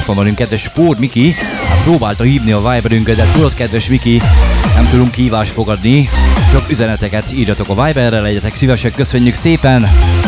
van velünk, kedves Spód Miki. Hát próbálta hívni a Viberünket, de tudod, kedves Miki, nem tudunk hívást fogadni. Csak üzeneteket írjatok a Viberre, legyetek szívesek, köszönjük szépen.